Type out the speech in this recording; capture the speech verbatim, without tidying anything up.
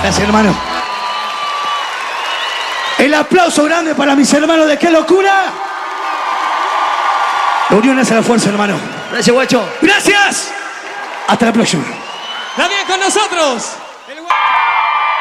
Gracias, hermano. El aplauso grande para mis hermanos de ¡Qué Locura! La unión hace la fuerza, hermano. Gracias, guacho. Gracias. Hasta la próxima. También con nosotros. El...